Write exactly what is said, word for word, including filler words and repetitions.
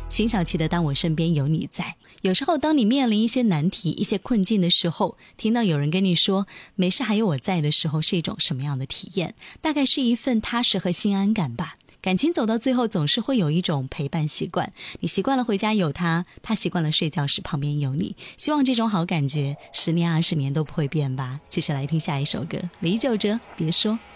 辛晓琪的当我身边有你在。有时候当你面临一些难题一些困境的时候，听到有人跟你说没事还有我在的时候，是一种什么样的体验？大概是一份踏实和心安感吧。感情走到最后总是会有一种陪伴习惯，你习惯了回家有他，他习惯了睡觉时旁边有你，希望这种好感觉十年二十年都不会变吧。继续来听下一首歌，李玖哲别说。